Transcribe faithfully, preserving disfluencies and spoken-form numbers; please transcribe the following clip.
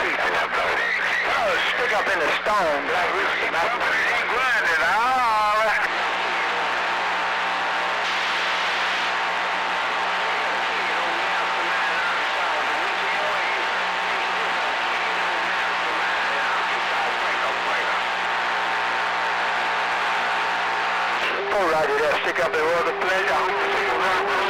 Oh, stick up in the stone, Black Rooster. He grinded, all right. All right, yeah, stick up in all the place. I hope you see you around.